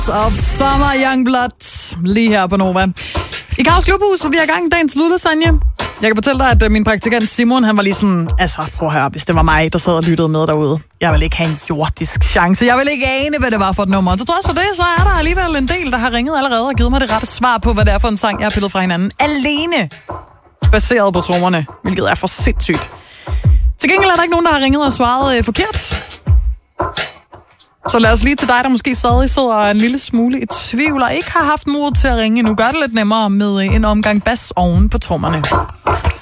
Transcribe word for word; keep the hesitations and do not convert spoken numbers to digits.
of Summer Youngblood lige her på Nova. I Kaos Klubhus, hvor vi er i gang dagens lydlasagne. Jeg kan fortælle dig, at min praktikant Simon, han var lige sådan, altså prøv at høre, hvis det var mig, der sad og lyttede med derude. Jeg vil ikke have en jordisk chance. Jeg vil ikke ane, hvad det var for et nummer. Så trods for det, så er der alligevel en del, der har ringet allerede og givet mig det rette svar på, hvad det er for en sang, jeg har pillet fra hinanden. Alene baseret på trommerne, hvilket er for sindssygt. Til gengæld er der ikke nogen, der har ringet og svaret øh, forkert. Så lad os lige til dig, der måske stadig sidder en lille smule i tvivl og ikke har haft mod til at ringe nu. Gør det lidt nemmere med en omgang bas oven på trommerne.